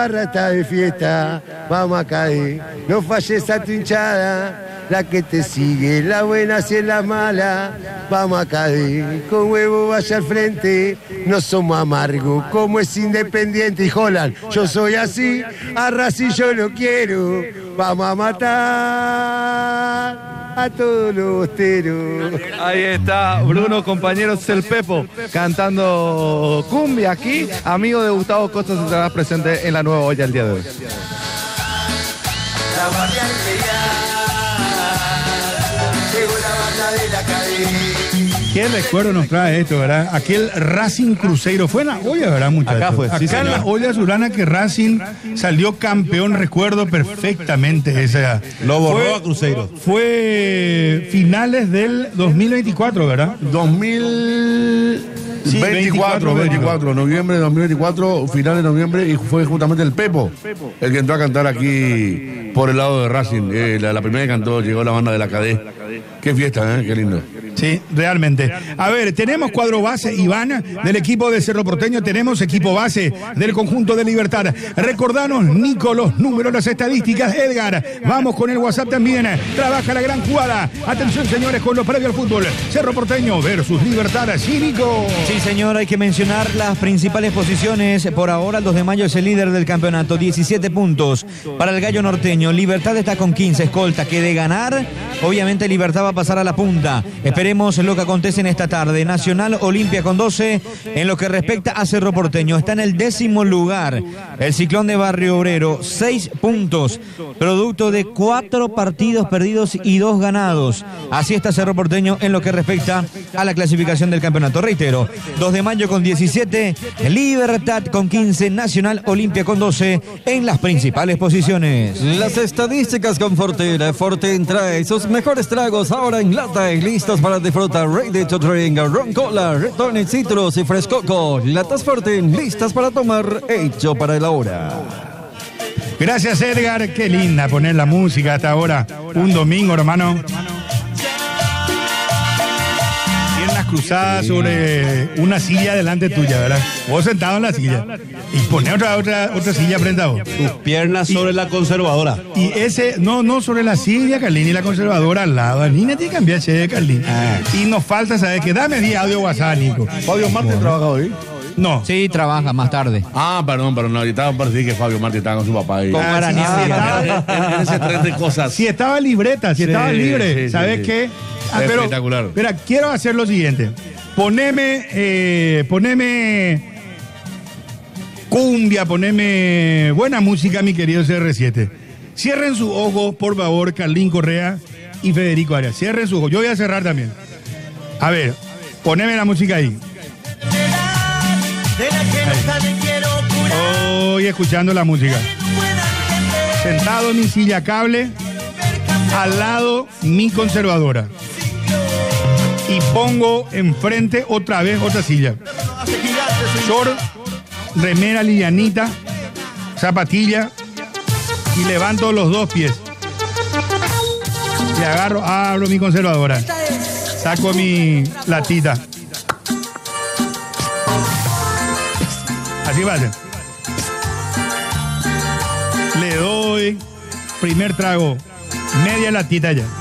barra está de fiesta, vamos a caer, no falles a tu hinchada, la que te sigue, la buena si es la mala, vamos a caer, con huevo vaya al frente, no somos amargos, como es Independiente y Holland, yo soy así, a Racing yo lo quiero, vamos a matar a todos los bosteros. Ahí está Bruno, compañeros del Pepo, cantando cumbia aquí, amigo de Gustavo Costa, se estará presente en la nueva olla el día de hoy. La variante ya llegó la banda de la cadena. Qué recuerdo nos trae esto, ¿verdad? Aquel Racing Cruzeiro. Fue en la olla, ¿verdad, muchachos? Acá fue, sí, acá en la olla azulana que Racing salió campeón, recuerdo perfectamente esa. Lo borró a Cruzeiro. Fue finales del 2024, ¿verdad? 24, noviembre de 2024, finales de noviembre, y fue justamente el Pepo el que entró a cantar aquí por el lado de Racing. La primera que cantó, llegó la banda de la Cadé. Qué fiesta, qué lindo. Sí, realmente. A ver, tenemos cuadro base, Iván, del equipo de Cerro Porteño, tenemos equipo base del conjunto de Libertad. Recordanos, Nico, los números, las estadísticas. Edgar, vamos con el WhatsApp también. Trabaja la gran jugada. Atención, señores, con lo previo al fútbol. Cerro Porteño versus Libertad. Sí, Nico. Sí, señor, hay que mencionar las principales posiciones. Por ahora, el 2 de mayo es el líder del campeonato, 17 puntos para el Gallo Norteño. Libertad está con 15, escolta, que de ganar, obviamente Libertad va a pasar a la punta. Esperemos lo que acontece en esta tarde. Nacional Olimpia con 12. En lo que respecta a Cerro Porteño, está en el 10º lugar. El Ciclón de Barrio Obrero, 6 puntos, producto de 4 partidos perdidos y 2 ganados. Así está Cerro Porteño en lo que respecta a la clasificación del campeonato. Reitero, 2 de mayo con 17, Libertad con 15, Nacional Olimpia con 12 en las principales posiciones. Las estadísticas con Fortin. Fortin trae sus mejores tragos ahora en lata y listos para disfrutar. Ready to drink, ron cola, red tonic, citrus y frescoco. Latas Fortin, listas para tomar, hecho para el ahora. Gracias, Edgar. Qué linda poner la música hasta ahora. Un domingo, hermano. Piernas cruzadas sobre una silla delante tuya, ¿verdad? Vos sentado en la silla. Y poner otra silla frente a vos. Tus piernas sobre la conservadora. Y ese, no sobre la silla, Carlín, y la conservadora al lado. Niña tiene que cambiar, Carlín. Y nos falta, ¿sabes qué? Dame 10 audio WhatsApp, Nico. Fabio Martín trabaja hoy. No. Sí, trabaja más tarde. Perdón, ahorita parecía que Fabio Martín estaba con su papá. Con Guaraní. En ese tren de cosas. Si estaba libreta, si estaba libre, sí, ¿sabes sí. qué? Pero, espectacular. Espera, quiero hacer lo siguiente. Poneme cumbia, poneme buena música, mi querido CR7. Cierren sus ojos, por favor, Carlín Correa y Federico Arias. Cierren sus ojos. Yo voy a cerrar también. A ver, poneme la música ahí. Estoy escuchando la música. Sentado en mi silla cable, al lado mi conservadora. Y pongo enfrente otra vez otra silla. Short, remera livianita, zapatilla y levanto los 2 pies. Le agarro, abro mi conservadora. Saco mi latita. Así va a ser. Le doy primer trago, media latita ya.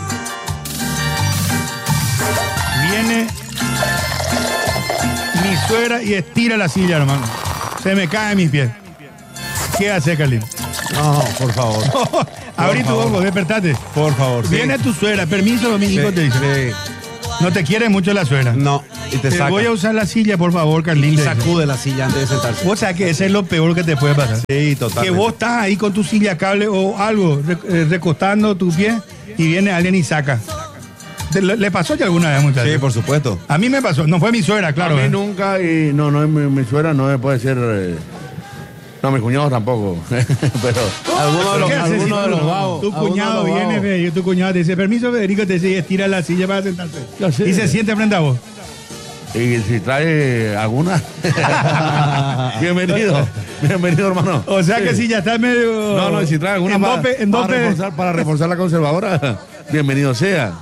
Viene mi suegra y estira la silla, hermano. Se me caen mis pies. ¿Qué hace, Carlín? No, por favor. Abrí tu ojo, despertate. Por favor, sí. Viene tu suegra, permiso, mi hijo te dice. Sí. No te quiere mucho la suegra. No, y te saca. Voy a usar la silla, por favor, Carlín. Sacude la silla antes de sentarse. Vos sabés que ese es lo peor que te puede pasar. Sí, totalmente. Que vos estás ahí con tu silla cable o algo, recostando tu pie y viene alguien y saca. ¿Le pasó ya alguna vez, muchachos? Sí, por supuesto. A mí me pasó, no fue mi suegra, claro. A mí nunca, y no, mi suegra no puede ser. No, mi cuñado tampoco. Pero alguno de los vagos. Tu cuñado viene, Federico, tu cuñado te dice, permiso, Federico, te dice, estira la silla para sentarse. Y se siente frente a vos. Y si trae alguna, bienvenido, hermano. O sea que si ya está medio. No, si trae alguna para reforzar la conservadora, bienvenido sea.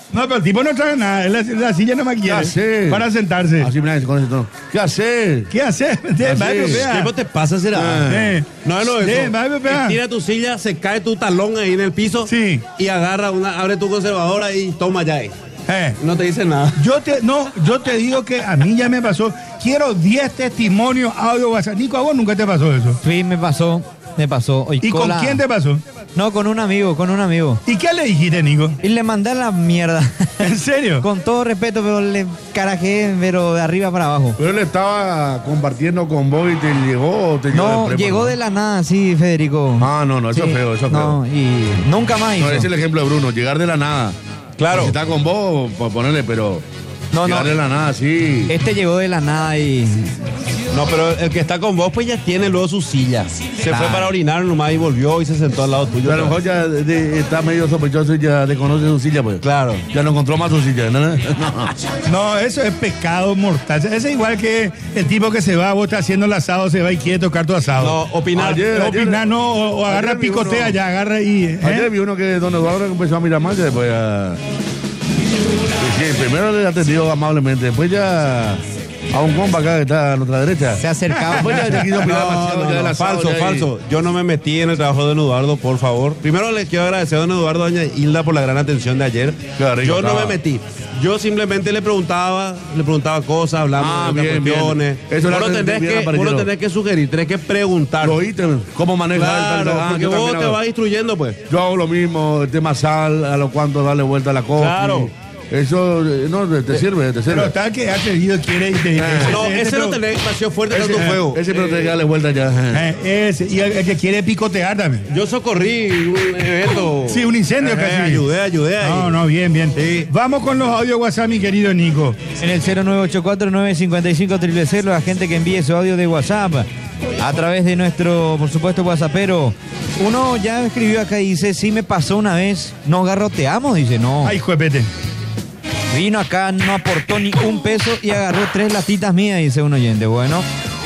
No, pero el tipo no trae nada. La silla no me quiere. ¿Qué hace? Para sentarse. Así me con ese tono. ¿Qué haces? ¿Qué haces? ¿Qué te pasa, será? No, eso. Vea. Tira tu silla, se cae tu talón ahí en el piso. Sí. Y abre tu conservadora y toma ya ahí. No te dice nada. Yo te digo que a mí ya me pasó. Quiero 10 testimonios audio WhatsApp. Nico, ¿a vos nunca te pasó eso? Sí, me pasó. ¿Y con quién te pasó? No, con un amigo. ¿Y qué le dijiste, Nico? Y le mandé a la mierda. ¿En serio? Con todo respeto, pero le carajé, pero de arriba para abajo. ¿Pero él estaba compartiendo con vos y te llegó o te llegó No, llegó de la nada, sí, Federico. No, eso es feo, No, y nunca más hizo. No, ese es el ejemplo de Bruno, llegar de la nada. Claro. Si está con vos, pues ponerle, pero llegar de la nada, sí. Este llegó de la nada y... No, pero el que está con vos, pues ya tiene luego su silla. Se fue para orinar nomás y volvió y se sentó al lado tuyo. Pero a lo mejor ya está medio sospechoso y ya desconoce su silla, pues. Claro. Ya no encontró más su silla, ¿no? No, eso es pecado mortal. Es igual que el tipo que se va, vos estás haciendo el asado, se va y quiere tocar tu asado. No, opinar. Opinar no, o agarra picotea ya, agarra y... Ayer vi uno que don Eduardo empezó a mirar más y después ya... Sí, primero le atendió amablemente, después ya... A un compa acá que está a nuestra derecha. Se acercaba. Falso. Yo no me metí en el trabajo de don Eduardo, por favor. Primero le quiero agradecer a don Eduardo, doña Hilda, por la gran atención de ayer. Claro, yo no me metí. Yo simplemente le preguntaba cosas, hablamos de cuestiones. Eso vos no tenés que sugerir, tenés que preguntar. Lo oíste, cómo manejar el porque vos te vas instruyendo, pues. Yo hago lo mismo, el tema sal, a lo cuanto darle vuelta a la cosa. Claro. Eso no te sirve. Pero está que ha querido, quiere y te... No, ese no tenés demasiado fuerte tanto fuego. Ese pero te que darle vuelta ya. Y el que quiere picotear también. Yo socorrí un evento. Sí, un incendio casi. Ayudé ahí. No, bien. Sí. Vamos con los audios WhatsApp, mi querido Nico. En el 0984-955-000, la gente que envíe su audio de WhatsApp a través de nuestro, por supuesto, WhatsAppero. Uno ya escribió acá y dice, sí me pasó una vez, nos garroteamos, dice, no. Ay, juepete. Vino acá, no aportó ni un peso y agarró 3 latitas mías, dice un oyente. Bueno,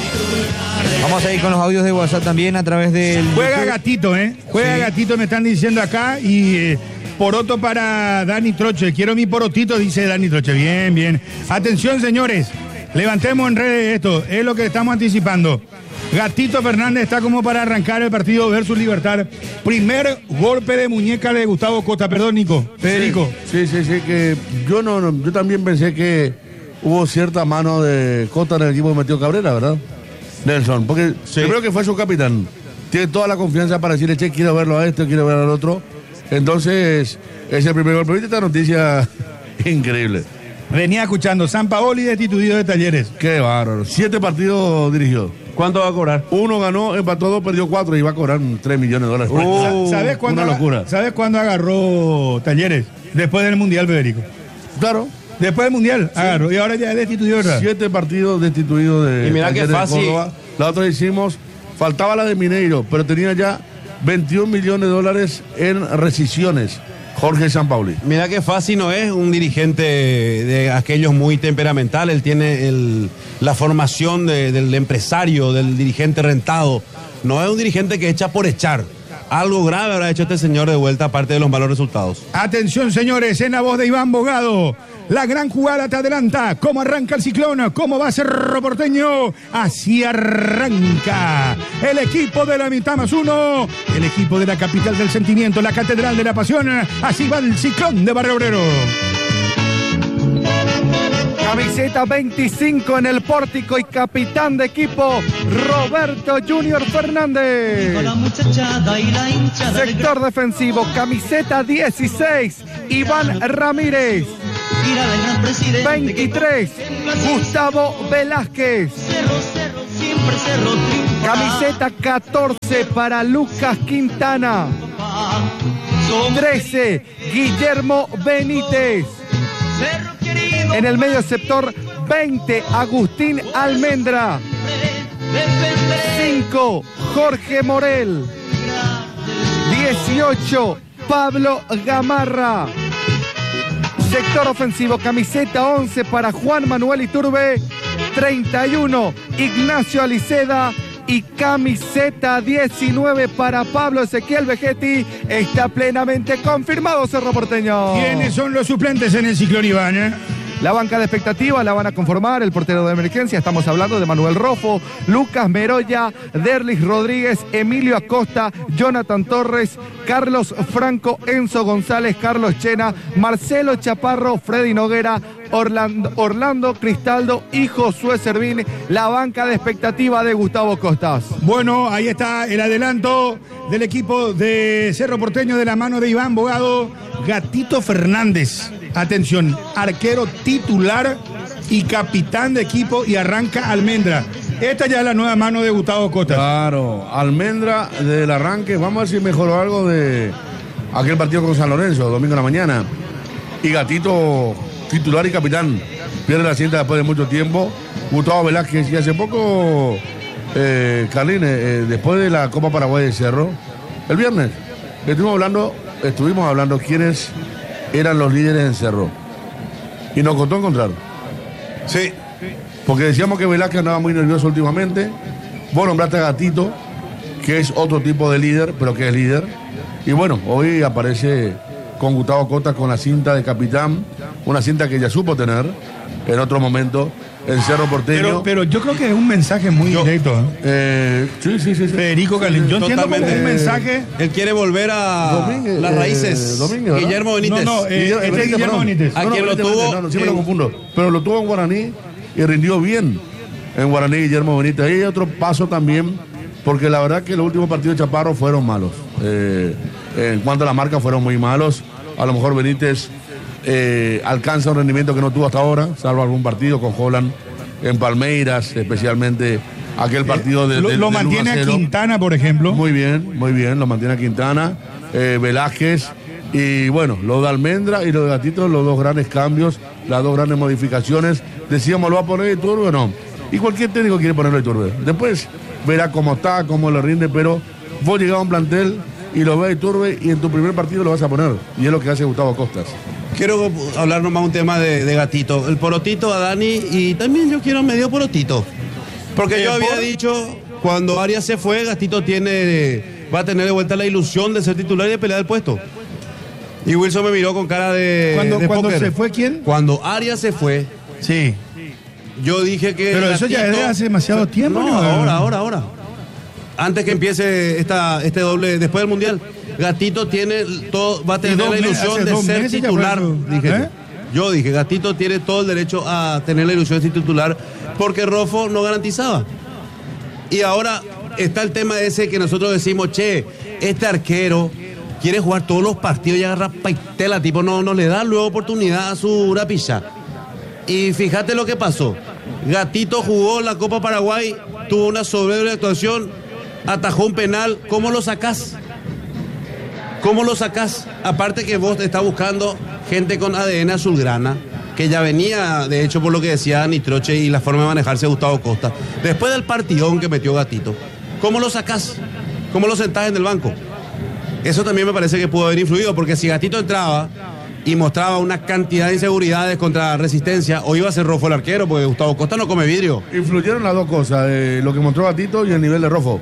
vamos a ir con los audios de WhatsApp también a través del... Juega YouTube. Gatito, Juega Gatito, me están diciendo acá. Y poroto para Dani Troche. Quiero mi porotito, dice Dani Troche. Bien. Atención, señores. Levantemos en redes esto. Es lo que estamos anticipando. Gatito Fernández está como para arrancar el partido versus Libertad. Primer golpe de muñeca de Gustavo Costa. Perdón, Nico. Federico. Sí, que yo también pensé que hubo cierta mano de Costa en el equipo que metió Cabrera, ¿verdad? Nelson, porque primero que fue su capitán. Tiene toda la confianza para decirle, che, quiero verlo a este, quiero ver al otro. Entonces, es el primer golpe. ¿Viste esta noticia? Increíble. Venía escuchando, Sampaoli destituido de Talleres. Qué bárbaro. 7 partidos dirigió. ¿Cuánto va a cobrar? 1 ganó, empató 2, perdió 4 y va a cobrar $3 millones. ¿Sabes cuándo? Una locura. ¿Sabes cuándo agarró Talleres? Después del Mundial, Federico. Claro. Después del Mundial, agarró. Y ahora ya es destituido, ¿verdad? 7 partidos destituidos de y mira Talleres qué fácil. de Córdoba. La otra hicimos, faltaba la de Mineiro, pero tenía ya $21 millones en rescisiones. Jorge Sampaoli. Mira qué fácil no es un dirigente de aquellos muy temperamental. Él tiene la formación del empresario, del dirigente rentado. No es un dirigente que echa por echar. Algo grave habrá hecho este señor de vuelta, aparte de los malos resultados. Atención, señores, en la voz de Iván Bogado. La gran jugada te adelanta. ¿Cómo arranca el Ciclón? ¿Cómo va Cerro Porteño? Así arranca el equipo de la mitad más uno. El equipo de la capital del sentimiento, la catedral de la pasión. Así va el Ciclón de Barrio Obrero. Camiseta 25 en el pórtico y capitán de equipo, Roberto Junior Fernández. Sector defensivo, camiseta 16, Iván Ramírez. 23, Gustavo Velázquez. Camiseta 14 para Lucas Quintana. 13, Guillermo Benítez. En el medio sector 20, Agustín Almendra. 5, Jorge Morel. 18, Pablo Gamarra. Sector ofensivo, camiseta 11 para Juan Manuel Iturbe. 31, Ignacio Aliceda. Y y camiseta 19 para Pablo Ezequiel Vegetti. Está plenamente confirmado Cerro Porteño. ¿Quiénes son los suplentes en el Ciclón Iván? La banca de expectativa la van a conformar el portero de emergencia. Estamos hablando de Manuel Rofo, Lucas Meroya, Derlis Rodríguez, Emilio Acosta, Jonathan Torres, Carlos Franco, Enzo González, Carlos Chena, Marcelo Chaparro, Freddy Noguera, Orlando Cristaldo y Josué Servín. La banca de expectativa de Gustavo Costas. Bueno, ahí está el adelanto del equipo de Cerro Porteño de la mano de Iván Bogado. Gatito Fernández, atención, arquero titular y capitán de equipo, y arranca Almendra. Esta ya es la nueva mano de Gustavo Costas. Claro, Almendra del arranque. Vamos a ver si mejoró algo de aquel partido con San Lorenzo, domingo en la mañana. Y Gatito, titular y capitán, pierde la cinta después de mucho tiempo. Gustavo Velázquez, y hace poco, Carlín, después de la Copa Paraguay de Cerro, el viernes, estuvimos hablando quiénes eran los líderes en Cerro. Y nos costó encontrar. Sí. Porque decíamos que Velázquez andaba muy nervioso últimamente. Vos nombraste a Gatito, que es otro tipo de líder, pero que es líder. Y bueno, hoy aparece con Gustavo Costas con la cinta de capitán, una cinta que ya supo tener en otro momento en Cerro Porteño. Pero yo creo que es un mensaje muy directo. Sí. Federico Carlín, yo entiendo como un mensaje. Él quiere volver a las raíces. Guillermo Benítez. Guillermo Benítez. A quien lo tuvo. Siempre lo confundo. Pero lo tuvo en Guaraní y rindió bien en Guaraní Guillermo Benítez. Ahí hay otro paso también, porque la verdad que los últimos partidos de Chaparro fueron malos. En cuanto a la marca, fueron muy malos. A lo mejor Benítez alcanza un rendimiento que no tuvo hasta ahora, salvo algún partido con Holland en Palmeiras, especialmente aquel partido lo mantiene a Quintana, por ejemplo. Muy bien, lo mantiene a Quintana, Velázquez, y bueno, lo de Almendra y lo de Gatito, los dos grandes cambios, las dos grandes modificaciones. Decíamos, ¿lo va a poner Iturbe o no? Y cualquier técnico quiere ponerlo Iturbe. Después verá cómo está, cómo le rinde, pero vos llegás a un plantel y lo ves Iturbe y en tu primer partido lo vas a poner. Y es lo que hace Gustavo Costas. Quiero hablar nomás un tema de Gatito. El porotito a Dani, y también yo quiero medio porotito. Porque yo había dicho, cuando Arias se fue, Gatito va a tener de vuelta la ilusión de ser titular y de pelear el puesto. Y Wilson me miró con cara de ¿Cuándo póker. se fue quién? Cuando Arias se fue. Sí. Yo dije que... Pero eso ya es de hace demasiado tiempo. No, ahora. Antes que empiece este doble, después del Mundial. Gatito va a tener la ilusión de ser titular. Yo dije, Gatito tiene todo el derecho a tener la ilusión de ser titular, porque Rofo no garantizaba. Y ahora está el tema ese que nosotros decimos, este arquero quiere jugar todos los partidos y agarra paitela, tipo, no le da luego oportunidad a su rapilla. Y fíjate lo que pasó. Gatito jugó la Copa Paraguay, tuvo una soberbia actuación, atajó un penal. ¿Cómo lo sacás? Aparte que vos estás buscando gente con ADN azulgrana, que ya venía, de hecho, por lo que decía Nitroche y la forma de manejarse de Gustavo Costa. Después del partidón que metió Gatito, ¿cómo lo sacás? ¿Cómo lo sentás en el banco? Eso también me parece que pudo haber influido, porque si Gatito entraba y mostraba una cantidad de inseguridades contra Resistencia, o iba a ser Rofo el arquero, porque Gustavo Costa no come vidrio. Influyeron las dos cosas, lo que mostró Gatito y el nivel de Rofo.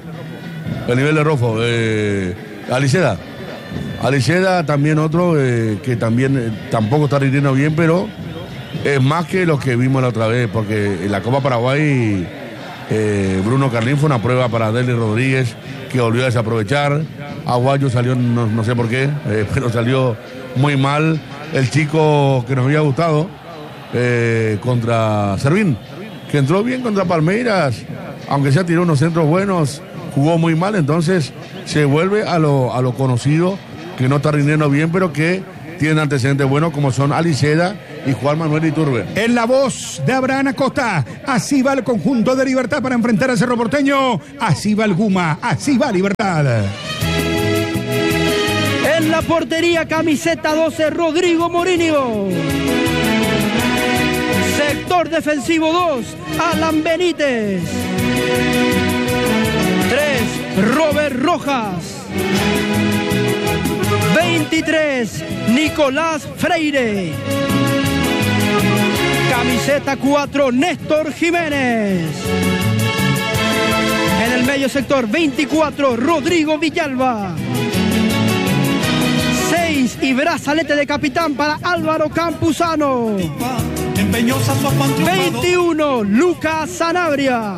Aliceda también otro que también tampoco está rindiendo bien, pero es más que lo que vimos la otra vez, porque en la Copa Paraguay Bruno Carlín fue una prueba para Derlis Rodríguez, que volvió a desaprovechar. Aguayo salió, no sé por qué, pero salió muy mal. El chico que nos había gustado contra Servín, que entró bien contra Palmeiras, aunque ya tiró unos centros buenos, jugó muy mal. Entonces se vuelve a lo conocido, que no está rindiendo bien, pero que tienen antecedentes buenos, como son Aliceda y Juan Manuel Iturbe. En la voz de Abraham Acosta, así va el conjunto de Libertad para enfrentar al Cerro Porteño, así va el Guma, así va Libertad. En la portería, camiseta 12, Rodrigo Morinio. Sector defensivo 2, Alan Benítez. 3, Robert Rojas. 23, Nicolás Freire. Camiseta 4, Néstor Jiménez. En el el medio sector, 24, Rodrigo Villalba. 6 y brazalete de capitán para Álvaro Campuzano. 21, Lucas Sanabria.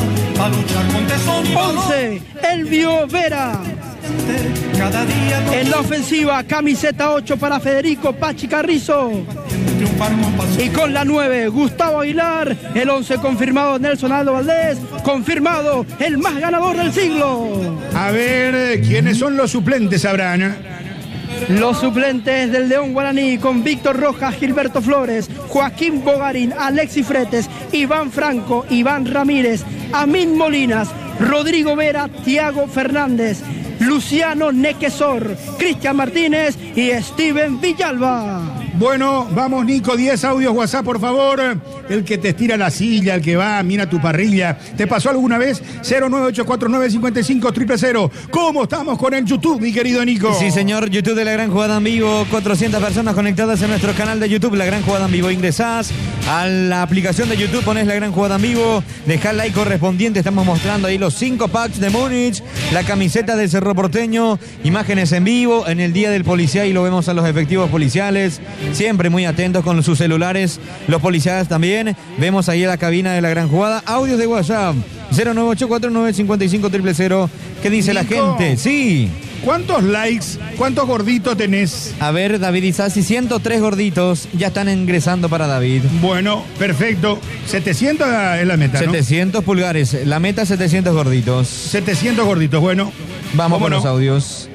11, Elvio Vera. En la ofensiva, camiseta 8 para Federico Pachi Carrizo. Y con la 9, Gustavo Aguilar. El 11 confirmado, Nelson Aldo Valdés. Confirmado, el más ganador del siglo. A ver, ¿quiénes son los suplentes, Abraham? Los suplentes del León Guaraní con Víctor Rojas, Gilberto Flores, Joaquín Bogarín, Alexis Fretes, Iván Franco, Iván Ramírez, Amin Molinas, Rodrigo Vera, Tiago Fernández, Luciano Nequesor, Cristian Martínez y Steven Villalba. Bueno, vamos Nico, 10 audios WhatsApp, por favor. El que te estira la silla, el que va, mira tu parrilla. ¿Te pasó alguna vez? 098495500. ¿Cómo estamos con el YouTube, mi querido Nico? Sí, señor, YouTube de La Gran Jugada en Vivo. 400 personas conectadas en nuestro canal de YouTube, La Gran Jugada en Vivo. Ingresás a la aplicación de YouTube, pones La Gran Jugada en Vivo, dejá el like correspondiente. Estamos mostrando ahí los 5 packs de Múnich, la camiseta del Cerro Porteño, imágenes en vivo en el Día del Policía y lo vemos a los efectivos policiales. Siempre muy atentos con sus celulares, los policías también. Vemos ahí la cabina de La Gran Jugada. Audios de WhatsApp 098495500. ¿Qué dice Nico, la gente? Sí. ¿Cuántos likes, cuántos gorditos tenés? A ver, David Isasi, 103 gorditos ya están ingresando para David. Bueno, perfecto. 700 es la meta, 700 ¿no? pulgares. La meta 700 gorditos. 700 gorditos, bueno. Vamos con los audios.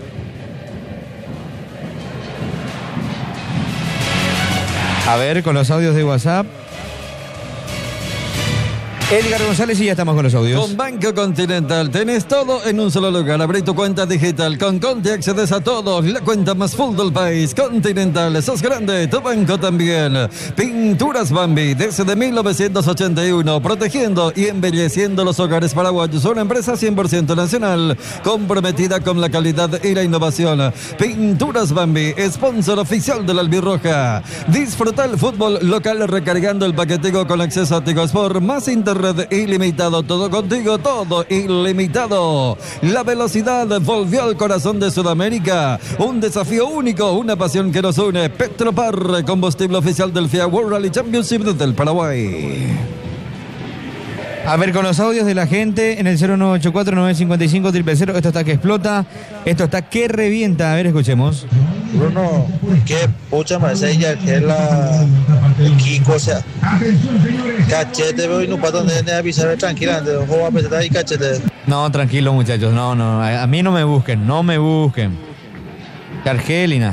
A ver, con los audios de WhatsApp. Edgar González y ya estamos con los audios. Con Banco Continental tenés todo en un solo lugar. Abrí tu cuenta digital. Con Conti accedes a todo. La cuenta más full del país. Continental, sos grande, tu banco también. Pinturas Bambi, desde 1981, protegiendo y embelleciendo los hogares paraguayos. Una empresa 100% nacional, comprometida con la calidad y la innovación. Pinturas Bambi, sponsor oficial de la Albirroja. Disfruta el fútbol local recargando el paquetico con acceso a Tigo Sport, más internet ilimitado, todo contigo, todo ilimitado. La velocidad volvió al corazón de Sudamérica. Un desafío único, una pasión que nos une. Petropar, combustible oficial del FIA World Rally Championship del Paraguay. A ver, con los audios de la gente en el 0984-955-000. Esto está que explota, esto está que revienta. A ver, escuchemos. Bruno, qué pucha más ella que el Kiko, o sea, cachete, veo y no para donde avisar tranquilamente, ojo a pesar ahí cachete. No, tranquilo muchachos, no, a mí no me busquen, Argelina.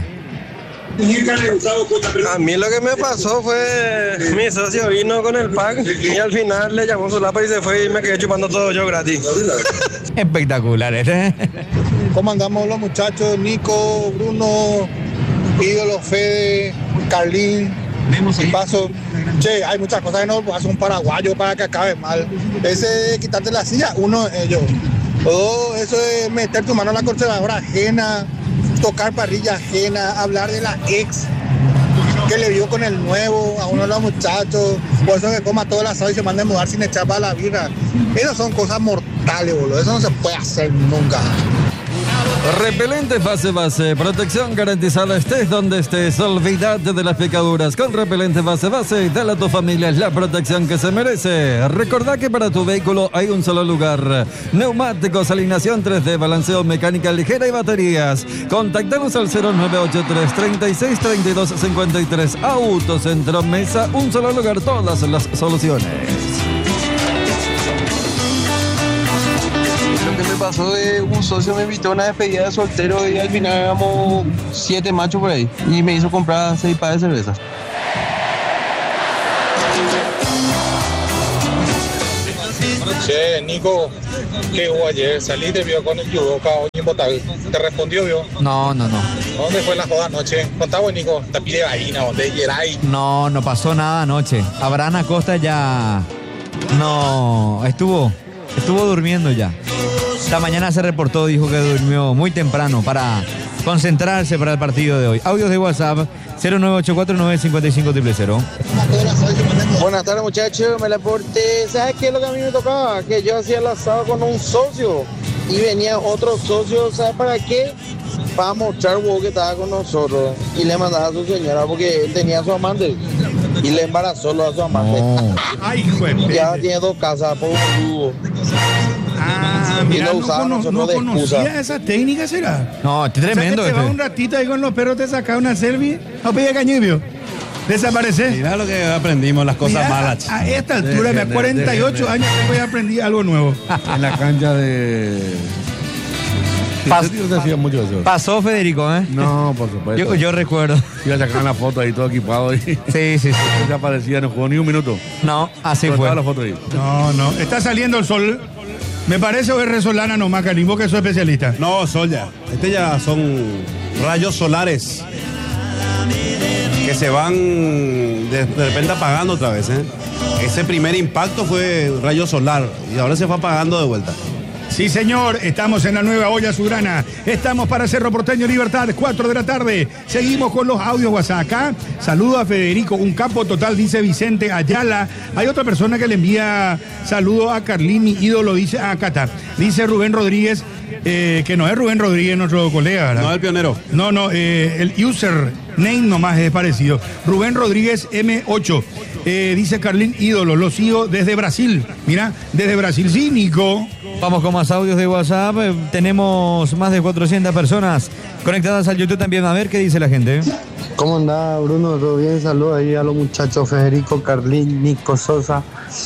A mí lo que me pasó fue mi socio vino con el pack y al final le llamó su lapa y se fue y me quedé chupando todo yo gratis. Espectacular, ¿Cómo andamos los muchachos? Nico, Bruno, Ídolo, Fede, Carlín, y Paso. Che, hay muchas cosas que no hace un paraguayo para que acabe mal. Ese de quitarte la silla, uno de ellos. Todo eso de meter tu mano en la conservadora ajena, tocar parrilla ajena, hablar de la ex que le vio con el nuevo a uno de los muchachos, por eso que coma todo el asado y se mande a mudar sin echar para la birra. Esas son cosas mortales, boludo. Eso no se puede hacer nunca. Repelente base, protección garantizada estés donde estés, olvídate de las picaduras. Con repelente base, dale a tu familia la protección que se merece. Recordá que para tu vehículo hay un solo lugar. Neumáticos, alineación 3D, balanceo, mecánica ligera y baterías. Contactanos al 0983-363253. Autocentro Mesa, un solo lugar, todas las soluciones. Pasó de un socio me invitó a una despedida de soltero y al final éramos 7 machos por ahí y me hizo comprar 6 pares de cerveza. Che, Nico, ¿qué hubo ayer? Saliste, vio con el judoka hoy en Botaví. ¿Te respondió, vio? No. ¿Dónde fue la joda anoche? Contá, Nico, te pide vaina, ¿dónde llegáis? No pasó nada anoche. Abraham Acosta ya... No, estuvo durmiendo ya. Esta mañana se reportó, dijo que durmió muy temprano para concentrarse para el partido de hoy. Audios de WhatsApp 0984955000. Buenas tardes, muchachos. Me la porté. ¿Sabes qué es lo que a mí me tocaba? Que yo hacía el asado con un socio y venía otro socio, ¿sabes para qué? Para mostrar huevo que estaba con nosotros y le mandaba a su señora porque él tenía a su amante y le embarazó a su amante. Ay, hijo de ya tiene 2 casas por un jugo. Mira, y lo usaba no conocía esa técnica, ¿será? No, tremendo. O sea, que te va un ratito ahí con los perros, te saca una selfie, no pide cañibio. Desaparece. Mira lo que aprendimos, las cosas malas. A esta altura, me 48 años que aprendí algo nuevo. En la cancha de... Pasó Federico, ¿eh? No, por supuesto. Yo recuerdo. Iba a sacar la foto ahí todo equipado ahí. Sí. Desaparecía, no jugó ni un minuto. No, así pero fue. estaba la foto ahí. No. Está saliendo el sol. Me parece o es resolana nomás, Karim, vos que sos especialista. No, sol ya. Ya son rayos solares que se van de repente apagando otra vez, ¿eh? Ese primer impacto fue rayo solar y ahora se fue apagando de vuelta. Sí, señor, estamos en la nueva olla Sudrana. Estamos para Cerro Porteño Libertad, 4 de la tarde. Seguimos con los audios WhatsApp. Acá, saludo a Federico, un capo total, dice Vicente Ayala. Hay otra persona que le envía saludo a Carlín, mi ídolo, dice acá está. Dice Rubén Rodríguez, que no es Rubén Rodríguez, nuestro colega, ¿verdad? No, el pionero. No, el user name nomás es parecido. Rubén Rodríguez M8. Dice Carlín, ídolo, lo sigo desde Brasil. Mira, desde Brasil. Sí, Nico. Vamos con más audios de WhatsApp. Tenemos más de 400 personas conectadas al YouTube también. A ver qué dice la gente. ¿Cómo anda, Bruno? ¿Todo bien? Saludos ahí a los muchachos Federico, Carlín, Nico, Sosa.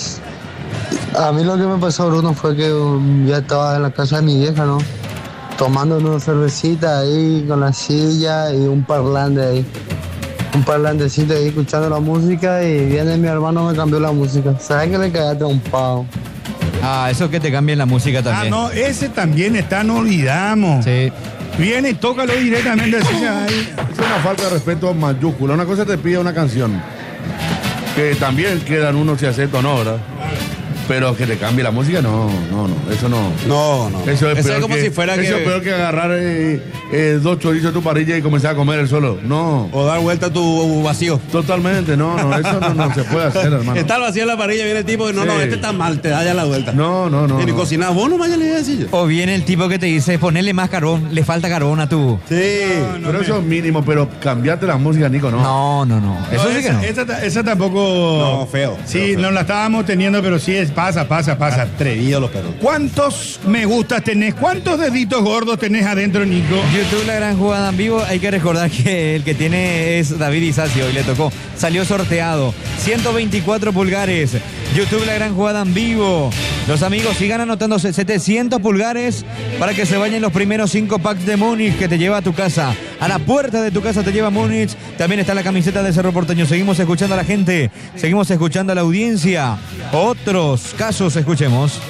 A mí lo que me pasó, Bruno, fue que ya estaba en la casa de mi vieja, ¿no? Tomando una cervecita ahí con la silla y un parlante ahí. Un parlantecito ahí escuchando la música y viene mi hermano, me cambió la música. ¿Sabes que le quedaste un pavo? Eso que te cambien la música también. No, ese también está, no olvidamos. Sí. Viene y tócalo directamente así. Ahí. Es una falta de respeto mayúscula. Una cosa te pide una canción, que también quedan uno si acepta o no, ¿verdad? Pero que te cambie la música, no, eso no. No. Eso es peor como si fuera eso es peor que agarrar 2 chorizos de tu parrilla y comenzar a comer el solo. No. O dar vuelta a tu vacío. Totalmente, no, eso no se puede hacer, hermano. Está el vacío en la parrilla, viene el tipo y no, este está mal, te da ya la vuelta. No. Y ni cocinás, vos nomás ya le voy a decir yo. O viene el tipo que te dice, ponele más carbón, le falta carbón a tu... Sí, pero eso es mínimo, pero cambiarte la música, Nico, no. No. Eso sí que no. Esa tampoco... No, feo. Sí, no la estábamos teniendo, pero sí es pasa. Atrevido los perros. ¿Cuántos me gustas tenés? ¿Cuántos deditos gordos tenés adentro, Nico? YouTube, la gran jugada en vivo. Hay que recordar que el que tiene es David Isacio y le tocó. Salió sorteado. 124 pulgares. YouTube, la gran jugada en vivo. Los amigos sigan anotándose 700 pulgares para que se vayan los primeros 5 packs de Múnich que te lleva a tu casa. A la puerta de tu casa te lleva Múnich. También está la camiseta de Cerro Porteño. Seguimos escuchando a la gente. Seguimos escuchando a la audiencia. Otros casos, escuchemos.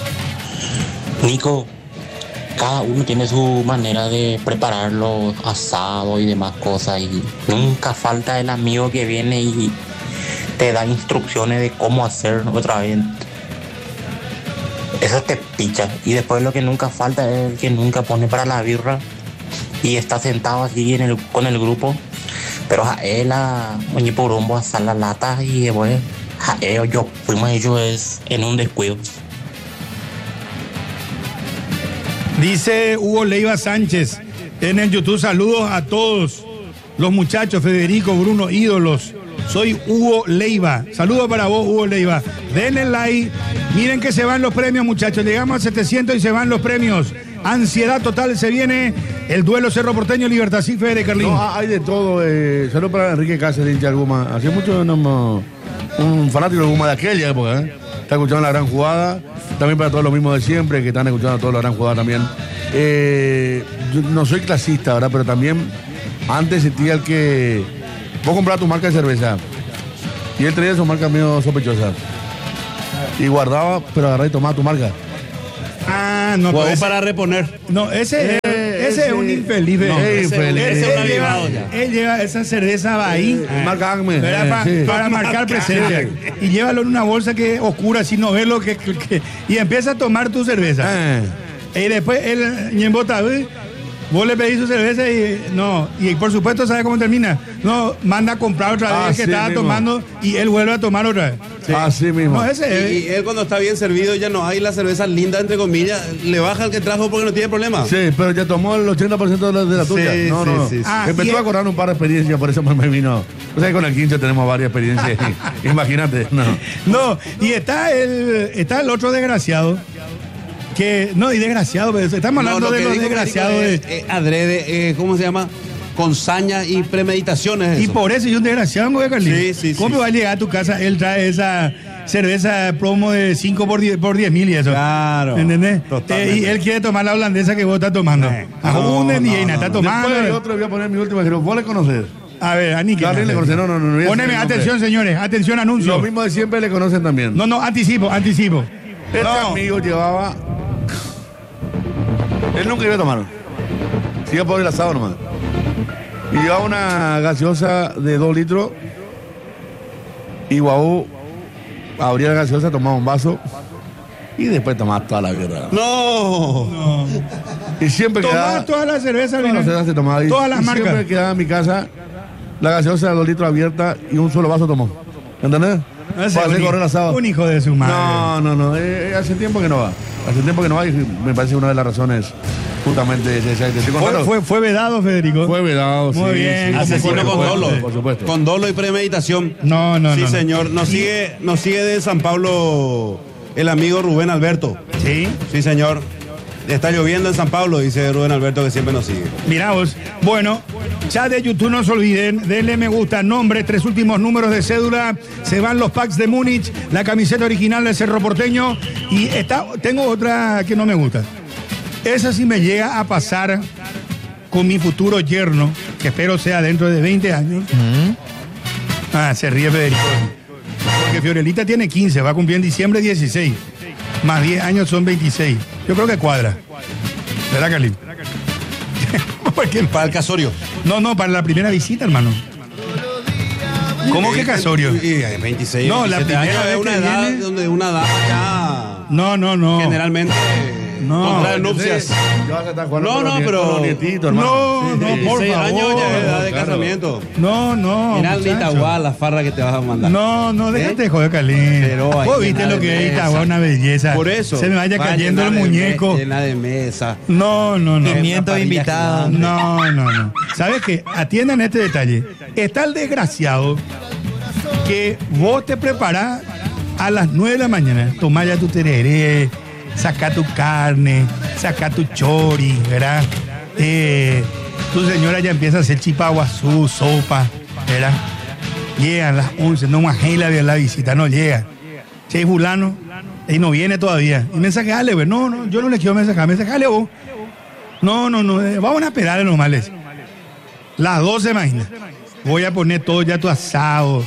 Nico, cada uno tiene su manera de preparar los asados y demás cosas. Y nunca falta el amigo que viene y te da instrucciones de cómo hacer otra vez. Eso te picha. Y después lo que nunca falta es el que nunca pone para la birra y está sentado así con el grupo. Pero a él a Oñipurumbo a asar las latas y después a ellos fuimos ellos es en un descuido. Dice Hugo Leiva Sánchez en el YouTube, saludos a todos los muchachos, Federico, Bruno, ídolos. Soy Hugo Leiva. Saludos para vos, Hugo Leiva. Denle like. Miren que se van los premios, muchachos. Llegamos a 700 y se van los premios. Ansiedad total, se viene el duelo Cerro Porteño Libertad. Sí, Fede, Carlín. No, hay de todo. Saludos para Enrique Cáceres, hincha Alguma. Hace mucho un fanático de Alguma de aquella época. Está escuchando la gran jugada. También para todos los mismos de siempre, que están escuchando toda la gran jugada también. Yo no soy clasista, ¿verdad? Pero también antes sentía el que vos comprabas tu marca de cerveza y él traía su marca medio sospechosa y guardaba, pero agarraba y tomaba tu marca. No, pues para reponer. No, ese es un infeliz. Él lleva esa cerveza va ahí para marcar presencia y llévalo en una bolsa que es oscura, así no ves lo que y empieza a tomar tu cerveza. Y después él embota Vos le pedís su cerveza y por supuesto, ¿sabe cómo termina? No, manda a comprar otra vez que estaba tomando y él vuelve a tomar otra vez. Sí. Así mismo. No, y él cuando está bien servido ya no hay la cerveza linda, entre comillas, le baja el que trajo porque no tiene problema. Sí, pero ya tomó el 80% de la tuya. No. Empezó a acordar un par de experiencias, por eso me vino. O sea, con el 15 tenemos varias experiencias. Imagínate. No, y está el otro desgraciado. Que, no, y desgraciado, pero estamos hablando de los desgraciados. Adrede, ¿cómo se llama? Con saña y premeditaciones. Y por eso yo un desgraciado, güey, Carlitos. Sí. ¿Cómo va a llegar a tu casa? Él trae esa cerveza promo de 5 por 10.000 y eso. Claro. ¿Entendés? Y él quiere tomar la holandesa que vos estás tomando. Está tomando. Después otro voy a poner mi última, pero vos le conocés. A ver, a Nicky. Le conoce, no. Poneme atención, señores. Atención, anuncio. Lo mismo de siempre le conocen también. No, anticipo. Este amigo llevaba. Él nunca iba a tomar. Se iba por el asado nomás. Y llevaba una gaseosa de 2 litros. Y Guau abría la gaseosa, tomaba un vaso. Y después tomaba toda la guerra. No. Y siempre quedaba. Toda la cerveza. Se tomaba. Todas las marcas. Siempre quedaba en mi casa la gaseosa de 2 litros abierta y un solo vaso tomó. ¿Entendés? Para hacer correr asado. Un hijo de su madre. No. Hace tiempo que no va. Y me parece una de las razones justamente fue vedado, Federico. Fue vedado, muy bien. Asesino con dolo. Por supuesto. Con dolo y premeditación. No. Sí, señor. Nos sigue de San Pablo el amigo Rubén Alberto. Sí. Sí, señor. Está lloviendo en San Pablo, dice Rubén Alberto, que siempre nos sigue. Mirá vos. Bueno, chat de YouTube, no se olviden, denle me gusta, nombre, 3 últimos números de cédula, se van los packs de Múnich, la camiseta original del Cerro Porteño, y tengo otra que no me gusta. Esa sí me llega a pasar con mi futuro yerno, que espero sea dentro de 20 años. Se ríe Federico. Porque Fiorelita tiene 15, va a cumplir en diciembre 16. Más 10 años son 26. Yo creo que cuadra. ¿Verdad, Carlín? Para el casorio. No, para la primera visita, hermano. ¿Cómo que casorio? 26. No, la primera vez es una edad donde una dama ya. No. Generalmente. Contrae nupcias. Pero nietito, hermano. Por 16 favor. años ya es edad de casamiento. No. Mirá el Itagua, la farra que te vas a mandar. No, déjate de joder, Carlín. Vos viste lo que es Itagua, una belleza. Por eso. Se me vaya cayendo el muñeco. Llena de mesa. No. 500 invitados. No. ¿Sabes qué? Atiendan este detalle. Está el desgraciado que vos te preparás a las 9 de la mañana. Tomás ya tu tereré, saca tu carne, saca tu chori, ¿verdad? Tu señora ya empieza a hacer chipaguazú, sopa, ¿verdad? Llegan las 11, no más la visita, no llega. Che, fulano, y no viene todavía. Y mensajale, güey. No, yo no le quiero mensajar, mensajale vos. No, vamos a esperar normales. Las 12, imagina. Voy a poner todo ya tu asado.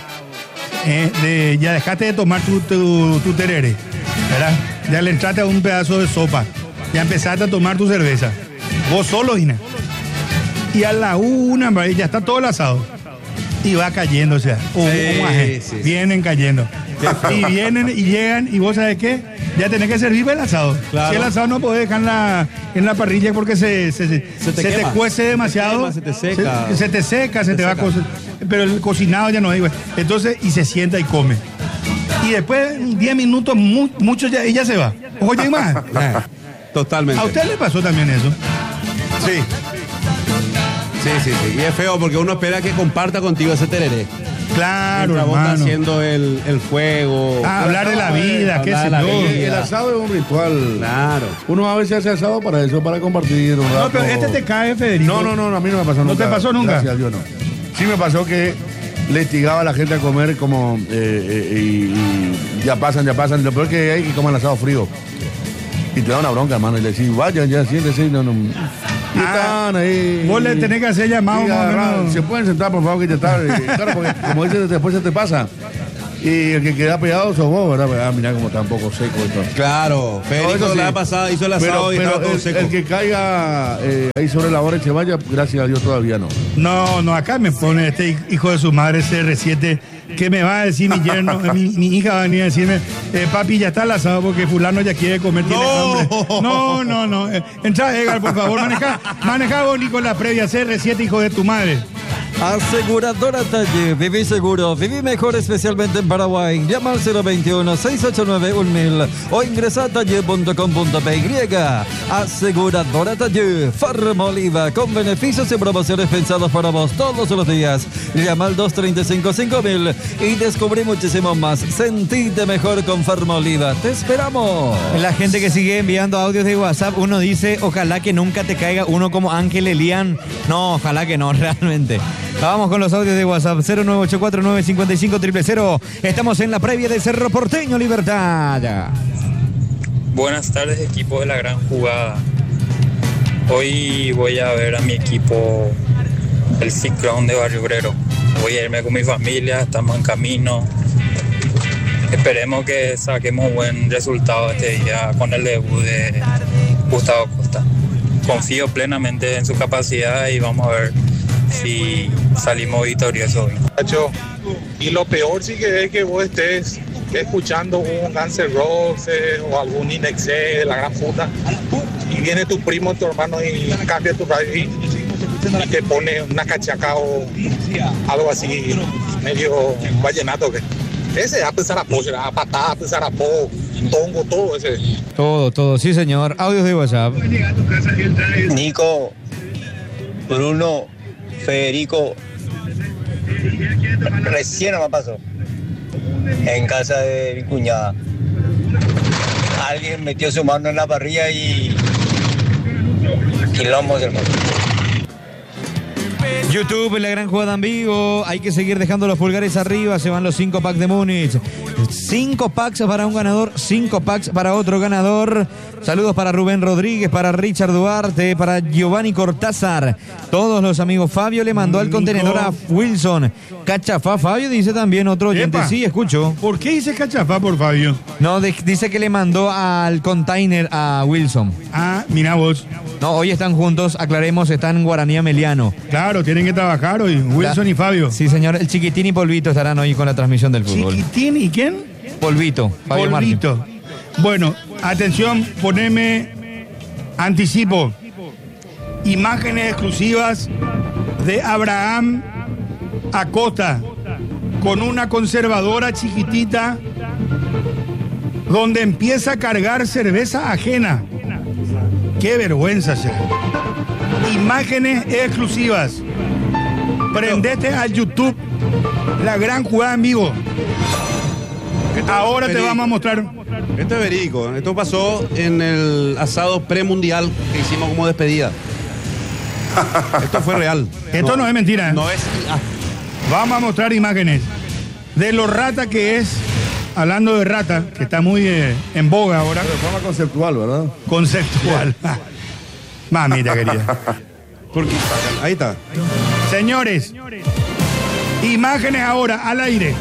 Ya dejaste de tomar tu tereré, ¿verdad? Ya le entraste a un pedazo de sopa. Ya empezaste a tomar tu cerveza. Vos solo, Ina. Y a la 1, ya está todo el asado. Y va cayendo, o sea, vienen cayendo. Y vienen y llegan, y vos sabés qué, ya tenés que servir el asado. Claro. Si el asado no podés dejar en la parrilla porque se te cuece demasiado. Se te seca. Se te va a cocer. Pero el cocinado ya no hay, güey. Entonces, y se sienta y come. Y después, 10 minutos, mucho ya, ella se va. Oye, más. Totalmente. ¿A usted le pasó también eso? Sí. Y es feo porque uno espera que comparta contigo ese tereré. Claro, mientras vos hermano. estás haciendo el fuego. Hablar de la vida, qué sé yo. El asado es un ritual. Claro. Uno a veces hace asado para eso, para compartir. No, pero este te cae, Federico. No, a mí no me pasó nunca. ¿No te pasó nunca? Gracias a Dios, no. Sí me pasó que le instigaba a la gente a comer como y ya pasan. Lo peor que hay que coman asado frío. Y te da una bronca, hermano. Y le decís, vayan, ya siéntese. No. Y están ahí. Vos le tenés que hacer llamado más o menos. Se pueden sentar, por favor, que te está. Claro, porque como dices, después se te pasa. Y el que queda pegado sos vos, ¿verdad? Mirá como está un poco seco esto. Claro, Federico la pasada hizo el asado y estaba todo seco. El que caiga ahí sobre la hora y se vaya, gracias a Dios todavía no. No, acá me pone este hijo de su madre CR7, que me va a decir mi yerno, mi hija va a venir a decirme, papi, ya está el asado porque fulano ya quiere comer, tiene hambre. No. Entra, Edgar, por favor, maneja vos, Nicolás, previa CR7, hijo de tu madre. Aseguradora Talle, viví seguro, viví mejor, especialmente en Paraguay. Llama al 021-689-1000 o ingresa a talle.com.py. Aseguradora Talle, Farmoliva, con beneficios y promociones pensados para vos todos los días. Llama al 235-5000 y descubrí muchísimo más. Sentite mejor con Farmoliva. Te esperamos. La gente que sigue enviando audios de WhatsApp, uno dice, ojalá que nunca te caiga uno como Ángel Elian. No, ojalá que no, realmente. Vamos con los audios de WhatsApp, 09849550000. Estamos en la previa de Cerro Porteño Libertad. Buenas tardes, equipo de la gran jugada. Hoy voy a ver a mi equipo, el Ciclón de Barrio Obrero. Voy a irme con mi familia, estamos en camino. Esperemos que saquemos buen resultado este día con el debut de Gustavo Costa. Confío plenamente en su capacidad y vamos a ver si salimos victoriosos. Y lo peor sí que es que vos estés escuchando un Guns N' Roses o algún Inexé de la gran puta y viene tu primo, tu hermano y cambia tu radio y te pone una cachaca o algo así medio vallenato que ese a pesar a patada, a pesar a tongo, todo ese. Todo, sí señor. Audios de WhatsApp. Nico, Bruno, Federico, recién me pasó en casa de mi cuñada. Alguien metió su mano en la parrilla y quilombos, hermano. YouTube, la gran jugada en vivo. Hay que seguir dejando los pulgares arriba. Se van los 5 packs de Múnich. 5 packs para un ganador, 5 packs para otro ganador. Saludos para Rubén Rodríguez, para Richard Duarte, para Giovanni Cortázar. Todos los amigos. Fabio le mandó al contenedor a Wilson. Cachafá, Fabio, dice también otro oyente. Sí, escucho. ¿Por qué dice cachafá por Fabio? No, dice que le mandó al container a Wilson. Ah, mira vos. No, hoy están juntos, aclaremos, están en Guaraní Ameliano. Claro, tienen que trabajar hoy, Wilson y Fabio. Sí, señor, el Chiquitín y Polvito estarán hoy con la transmisión del fútbol. ¿Chiquitín y quién? Polvito, Fabio Polvito. Martín. Bueno, atención, poneme anticipo. Imágenes exclusivas de Abraham Acosta con una conservadora chiquitita donde empieza a cargar cerveza ajena. ¡Qué vergüenza, che! Imágenes exclusivas. Prendete a YouTube la gran jugada en vivo. Ahora te vamos a mostrar. Esto es verídico. Esto pasó en el asado premundial que hicimos como despedida. Esto fue real. Esto no es mentira. No es. Vamos a mostrar imágenes de lo rata que es. Hablando de rata, que está muy en boga ahora. De forma conceptual, ¿verdad? Conceptual. Mamita querida. Ahí está. Señores, imágenes ahora al aire.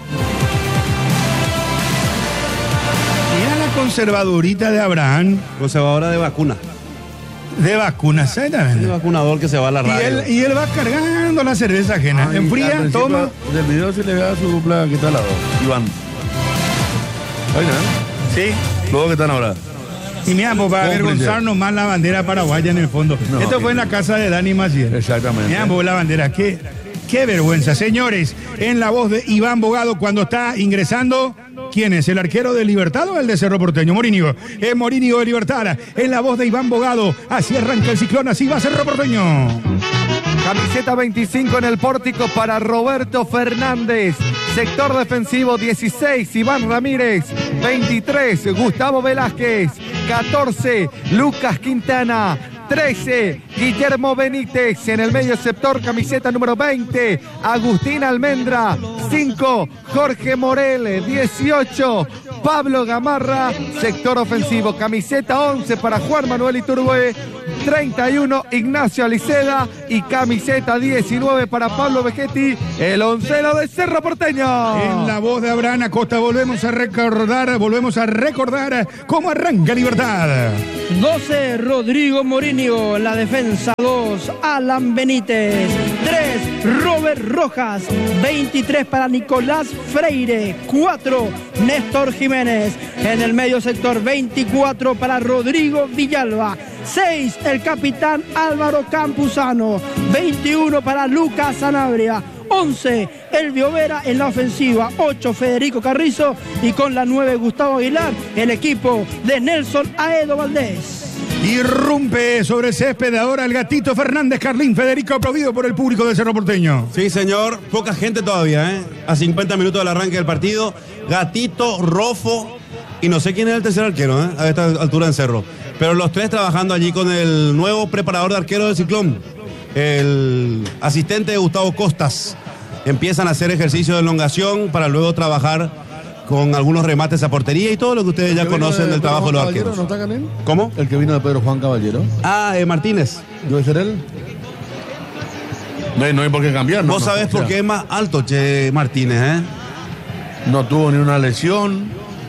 Mira la conservadorita de Abraham. Conservadora de vacuna. De vacuna, exactamente. El vacunador que se va a la radio. Y él va cargando la cerveza ajena. Enfría, toma. Del video se le ve a su dupla que está al lado. Iván. Ahí está. Sí. Luego que están ahora. Y mira, pues para avergonzarnos más la bandera paraguaya en el fondo. No, esto fue en la casa de Dani Maciel. Exactamente. Mira, pues la bandera. Qué vergüenza. Señores, en la voz de Iván Bogado cuando está ingresando. ¿Quién es? ¿El arquero de Libertad o el de Cerro Porteño? Morínigo. Es Morínigo de Libertad. En la voz de Iván Bogado. Así arranca el Ciclón, así va Cerro Porteño. Camiseta 25 en el pórtico para Roberto Fernández. Sector defensivo 16, Iván Ramírez. 23, Gustavo Velázquez. 14, Lucas Quintana. 13, Guillermo Benítez. En el medio sector, camiseta número 20, Agustín Almendra. 5, Jorge Morel. 18, Pablo Gamarra. Sector ofensivo, camiseta 11 para Juan Manuel Iturbe. 31 Ignacio Aliceda y camiseta 19 para Pablo Vegetti, el onceno de Cerro Porteño. En la voz de Abraham Acosta volvemos a recordar cómo arranca Libertad. 12 Rodrigo Morinho, en la defensa 2 Alan Benítez, 3 Robert Rojas, 23 para Nicolás Freire, 4 Néstor Jiménez, en el medio sector 24 para Rodrigo Villalba, 6 el capitán Álvaro Campuzano, 21 para Lucas Sanabria, 11 Elvio Vera en la ofensiva, 8 Federico Carrizo y con la 9 Gustavo Aguilar, el equipo de Nelson Aedo Valdés. Irrumpe sobre el césped ahora el Gatito Fernández Carlín Federico, aplaudido por el público del Cerro Porteño. Sí, señor, poca gente todavía, ¿eh? A 50 minutos del arranque del partido. Gatito, Rofo y no sé quién es el tercer arquero, ¿eh? A esta altura en Cerro. Pero los tres trabajando allí con el nuevo preparador de arquero del Ciclón, el asistente de Gustavo Costas. Empiezan a hacer ejercicio de elongación para luego trabajar con algunos remates a portería y todo lo que ustedes ya conocen del trabajo de los arqueros. ¿No está Canel? ¿Cómo? El que vino de Pedro Juan Caballero. Martínez. ¿Debe ser él? No hay por qué cambiar, ¿no? Vos sabés por qué es más alto, Che Martínez, ¿eh? No tuvo ni una lesión.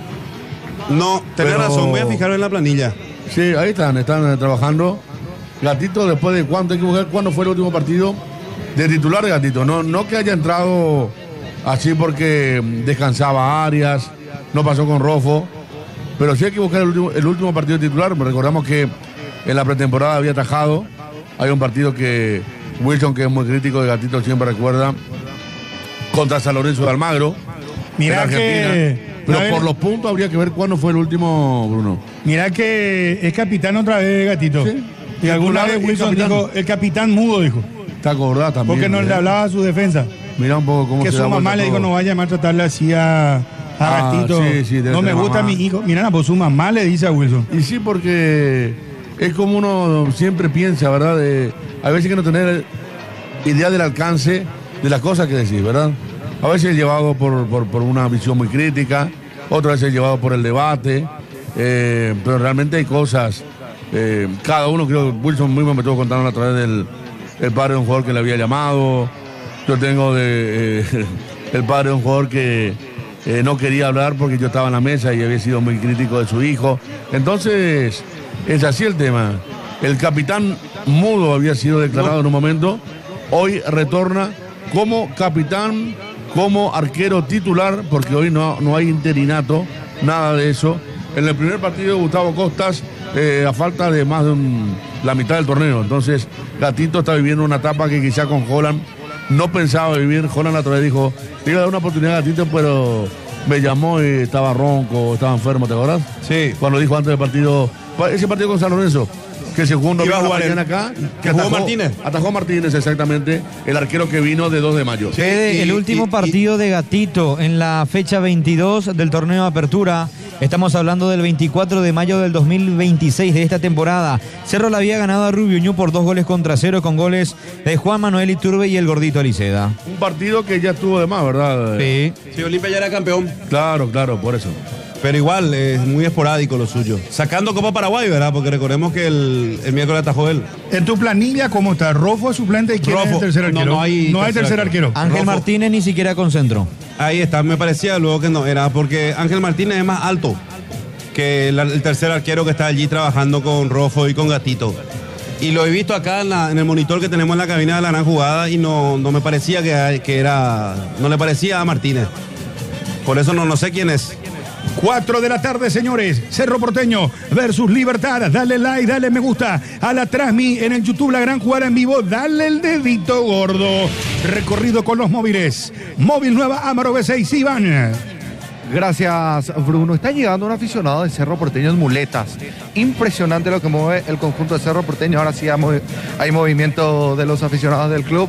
No, tenés razón, voy a fijarme en la planilla. Sí, ahí están trabajando. Gatito, después de cuánto, hay que buscar cuándo fue el último partido de titular de Gatito. No que haya entrado así porque descansaba Arias, no pasó con Rofo, pero sí hay que buscar el último partido de titular. Recordamos que en la pretemporada había atajado. Hay un partido que Wilson, que es muy crítico de Gatito, siempre recuerda, contra San Lorenzo de Almagro, en Argentina. Pero por los puntos habría que ver cuándo fue el último, Bruno. Mirá que es capitán otra vez, Gatito. ¿Sí? Y alguna vez Wilson dijo, el capitán mudo, dijo. Está acordado también. Porque no le hablaba a su defensa. Mira un poco cómo que se su da mamá le dijo, no vaya a maltratarle así a Gatito. Sí, no me gusta mi hijo. Mira, pues su mamá le dice a Wilson. Y sí, porque es como uno siempre piensa, ¿verdad? A veces hay que no tener idea del alcance de las cosas que decís, ¿verdad? A veces llevado por una visión muy crítica, otras veces llevado por el debate, pero realmente hay cosas, cada uno, creo que Wilson mismo me estuvo contando a través del padre de un jugador que le había llamado. Yo tengo el padre de un jugador que no quería hablar porque yo estaba en la mesa y había sido muy crítico de su hijo. Entonces, es así el tema. El capitán mudo había sido declarado en un momento, hoy retorna como capitán, como arquero titular, porque hoy no hay interinato, nada de eso. En el primer partido, Gustavo Costas, a falta de más de la mitad del torneo. Entonces, Gatito está viviendo una etapa que quizá con Holland no pensaba vivir. Holland otra vez dijo, le iba a dar una oportunidad a Gatito, pero me llamó y estaba ronco, estaba enfermo, ¿te acuerdas? Sí. Cuando dijo antes del partido, ese partido con San Lorenzo, que se jugó iba a jugar acá, que atajó Martínez. Atajó Martínez, exactamente, el arquero que vino de 2 de mayo. Sí, el último partido de Gatito en la fecha 22 del torneo de apertura. Estamos hablando del 24 de mayo del 2026 de esta temporada. Cerro le había ganado a Rubio Ñu por 2-0 con goles de Juan Manuel Iturbe y el Gordito Aliceda. Un partido que ya estuvo de más, ¿verdad? Sí. Sí, Olimpia ya era campeón. Claro, por eso. Pero igual, es muy esporádico lo suyo. Sacando Copa Paraguay, ¿verdad? Porque recordemos que el miércoles atajó él. En tu planilla, ¿cómo está? ¿Rofo es suplente y quién es el tercer arquero? No hay tercer arquero. Ángel Rofo. Martínez ni siquiera concentró. Ahí está, me parecía luego que no. Era porque Ángel Martínez es más alto que el tercer arquero que está allí trabajando con Rofo y con Gatito. Y lo he visto acá en el monitor que tenemos en la cabina de la gran jugada y no me parecía que era... No le parecía a Martínez. Por eso no sé quién es. 4 de la tarde, señores. Cerro Porteño versus Libertad. Dale like, dale me gusta a la Transmi en el YouTube, la gran jugada en vivo. Dale el dedito gordo. Recorrido con los móviles. Móvil nueva Amaro B6, Iván. Gracias, Bruno. Está llegando un aficionado de Cerro Porteño en muletas. Impresionante lo que mueve el conjunto de Cerro Porteño. Ahora sí hay movimiento de los aficionados del club.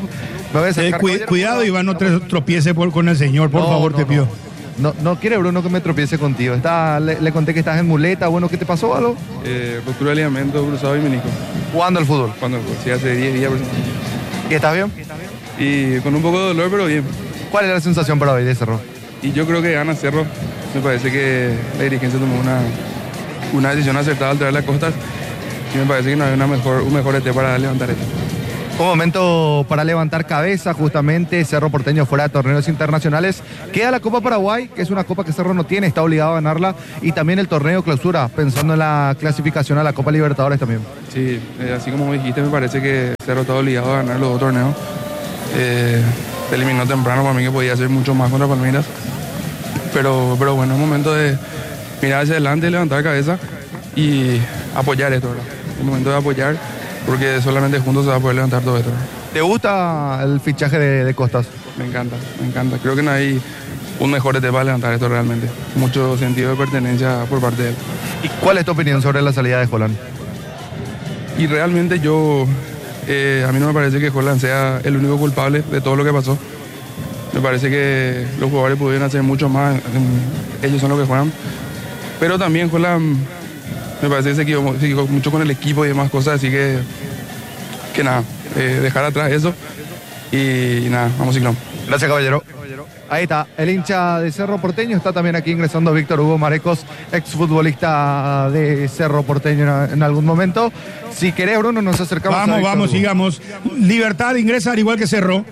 Cuidado, Iván, no tropiece con el señor, por favor, te pido. No quiere Bruno que me tropiece contigo. Le conté que estás en muleta. Bueno, ¿qué te pasó, algo? Ruptura de ligamento cruzado y menisco. ¿Jugando al fútbol? Jugando al fútbol, sí, hace 10 días. ¿Y estás bien? Y con un poco de dolor, pero bien. ¿Cuál es la sensación para hoy de Cerro? Y yo creo que gana Cerro. Me parece que la dirigencia tomó una decisión acertada al traer las costas. Y me parece que no hay un mejor ET para levantar esto. Un momento para levantar cabeza, justamente Cerro Porteño fuera de torneos internacionales. Queda la Copa Paraguay, que es una copa que Cerro no tiene, está obligado a ganarla, y también el torneo clausura, pensando en la clasificación a la Copa Libertadores también. Sí, así como dijiste, me parece que Cerro está obligado a ganar los dos torneos. Se eliminó temprano, para mí que podía hacer mucho más contra Palmeiras. Pero bueno, es un momento de mirar hacia adelante, levantar cabeza y apoyar esto, ¿verdad? Es un momento de apoyar, porque solamente juntos se va a poder levantar todo esto. ¿Te gusta el fichaje de Costas? Me encanta. Creo que no hay un mejor ET para levantar esto realmente. Mucho sentido de pertenencia por parte de él. ¿Y cuál es tu opinión sobre la salida de Holland? Y realmente a mí no me parece que Holland sea el único culpable de todo lo que pasó. Me parece que los jugadores pudieron hacer mucho más, ellos son los que juegan. Pero también Holland me parece que se equivocó mucho con el equipo y demás cosas, así que nada, dejar atrás eso y nada, vamos Ciclón. Gracias, caballero. Ahí está, el hincha de Cerro Porteño, está también aquí ingresando Víctor Hugo Marecos, exfutbolista de Cerro Porteño en algún momento. Si querés, Bruno, nos acercamos a Víctor Vamos, Hugo. sigamos. Libertad de ingresar igual que Cerro.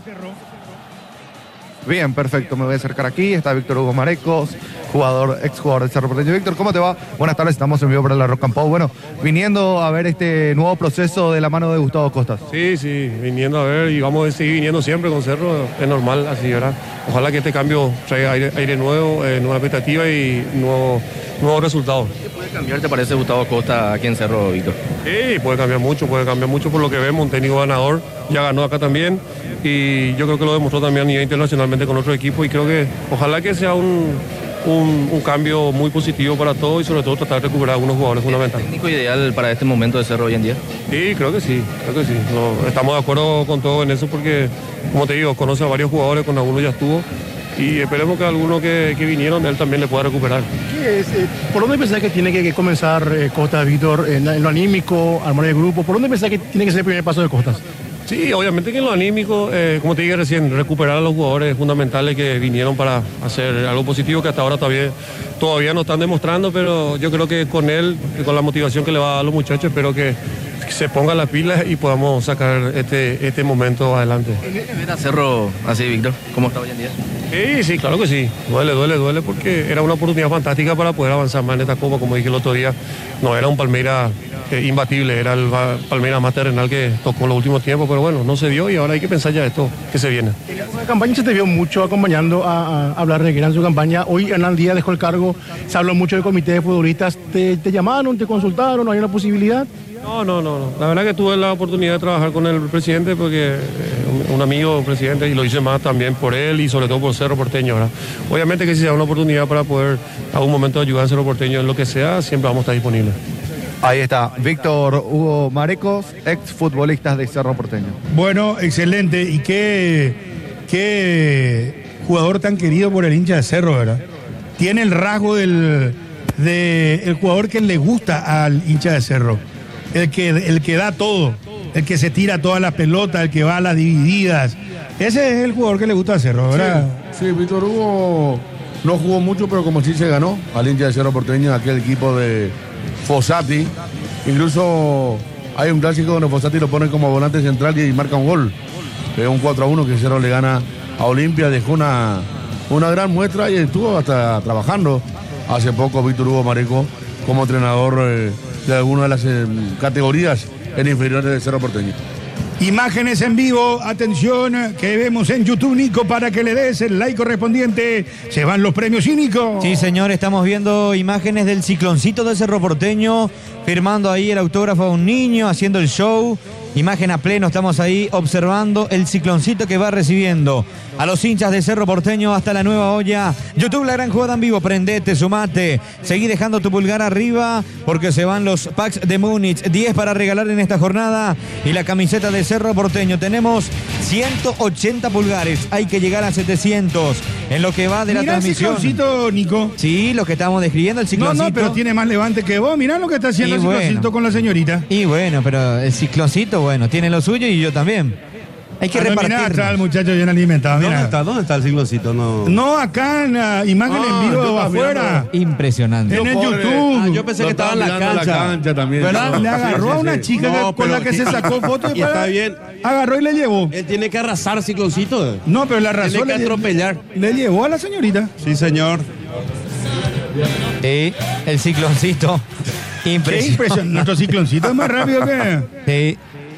Bien, perfecto, me voy a acercar aquí, está Víctor Hugo Marecos, exjugador de Cerro Porteño. Víctor, ¿cómo te va? Buenas tardes, estamos en vivo para la Rock and Pop. Bueno, viniendo a ver este nuevo proceso de la mano de Gustavo Costas. Sí, viniendo a ver y vamos a seguir viniendo siempre con Cerro, es normal, así, ¿verdad? Ojalá que este cambio traiga aire nuevo, nueva expectativa y nuevos resultados. ¿Qué puede cambiar, te parece, Gustavo Costa aquí en Cerro, Víctor? Sí, puede cambiar mucho por lo que vemos, un técnico ganador, ya ganó acá también y yo creo que lo demostró también a nivel internacionalmente con otro equipo y creo que ojalá que sea un cambio muy positivo para todos y sobre todo tratar de recuperar algunos jugadores fundamentales. ¿Técnico ideal para este momento de Cerro hoy en día? Sí, creo que sí. No, estamos de acuerdo con todo en eso porque, como te digo, conoce a varios jugadores, con algunos ya estuvo y esperemos que algunos que vinieron él también le pueda recuperar. ¿Por dónde pensás que tiene que comenzar Costas, Víctor, en lo anímico, armar el grupo? ¿Por dónde pensás que tiene que ser el primer paso de Costas? Sí, obviamente que en lo anímico, como te dije recién, recuperar a los jugadores fundamentales que vinieron para hacer algo positivo que hasta ahora todavía no están demostrando, pero yo creo que con él, con la motivación que le va a dar a los muchachos, espero que se pongan las pilas y podamos sacar este momento adelante. ¿Ver a Cerro así, Víctor? ¿Cómo está hoy en día? Sí, claro que sí. Duele porque era una oportunidad fantástica para poder avanzar más en esta Copa, como dije el otro día. No era un Palmeiras imbatible, era el Palmeiras más terrenal que tocó en los últimos tiempos, pero bueno, no se dio y ahora hay que pensar ya esto que se viene. En la campaña se te vio mucho acompañando a hablar de gran su campaña. Hoy Hernán Díaz dejó el cargo, se habló mucho del comité de futbolistas. ¿Te llamaron, te consultaron, no hay una posibilidad? No. La verdad que tuve la oportunidad de trabajar con el presidente porque un amigo presidente y lo hice más también por él y sobre todo por Cerro Porteño, ¿verdad? Obviamente que si se da una oportunidad para poder a algún momento ayudar a Cerro Porteño en lo que sea, siempre vamos a estar disponibles. Ahí está, Víctor Hugo Marecos, exfutbolista de Cerro Porteño. Bueno, excelente. Y qué jugador tan querido por el hincha de Cerro, ¿verdad? Tiene el rasgo del jugador que le gusta al hincha de Cerro. El que da todo, el que se tira todas las pelotas, el que va a las divididas. Ese es el jugador que le gusta a Cerro, ¿verdad? Sí, Víctor Hugo no jugó mucho, pero como sí se ganó al hincha de Cerro Porteño, aquel equipo de Fossati. Incluso hay un clásico donde Fossati lo pone como volante central y marca un gol. Es un 4-1 que Cerro le gana a Olimpia. Dejó una gran muestra y estuvo hasta trabajando hace poco Víctor Hugo Marecos como entrenador de alguna de las categorías en inferiores de Cerro Porteño. Imágenes en vivo, atención, que vemos en YouTube, Nico, para que le des el like correspondiente. Se van los premios, ¿sí, Nico? Sí, señor, estamos viendo imágenes del cicloncito de Cerro Porteño, firmando ahí el autógrafo a un niño, haciendo el show. Imagen a pleno, estamos ahí observando el cicloncito que va recibiendo a los hinchas de Cerro Porteño hasta la nueva olla. YouTube, la gran jugada en vivo, prendete, sumate, seguí dejando tu pulgar arriba porque se van los packs de Múnich, 10 para regalar en esta jornada y la camiseta de Cerro Porteño. Tenemos 180 pulgares, hay que llegar a 700 en lo que va de la transmisión. El cicloncito, Nico. Sí, lo que estamos describiendo, el cicloncito. No, pero tiene más levante que vos, mirá lo que está haciendo el cicloncito con la señorita. Y bueno, pero el cicloncito, bueno, tiene lo suyo y yo también. Hay que Mira repartir. atrás el muchacho bien alimentado. Mira. ¿Dónde está el cicloncito? No, acá en la imagen en vivo afuera. Impresionante. En el YouTube. Yo pensé que estaba en la cancha. también. ¿Verdad? Le agarró a una chica No, con la pero- que se sacó fotos Y está bien. Agarró y le llevó. Él tiene que arrasar cicloncito. No, pero la razón Tiene que atropellar. le llevó a la señorita. Sí, señor. Sí, el cicloncito. Qué Impresionante. impresionante. Nuestro cicloncito es más rápido que. Sí.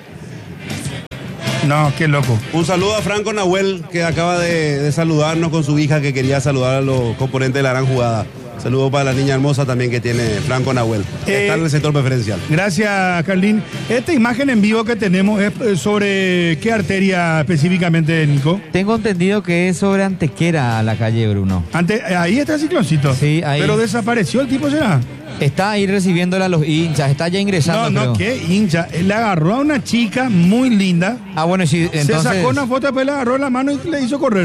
No, qué loco. Un saludo a Franco Nahuel, que acaba de saludarnos con su hija, que quería saludar a los componentes de la gran jugada. Saludo para la niña hermosa también que tiene Franco Nahuel. Está en el sector preferencial. Gracias, Carlín. Esta imagen en vivo que tenemos es sobre qué arteria específicamente, Nico. Tengo entendido que es sobre Antequera, la calle Bruno. Ahí está el cicloncito. Sí, ahí. Pero desapareció el tipo, ¿será? Está ahí recibiéndola a los hinchas, está ya ingresando. No, qué hincha. Él le agarró a una chica muy linda. Ah, bueno, sí, entonces. Se sacó una foto, después le agarró la mano y le hizo correr.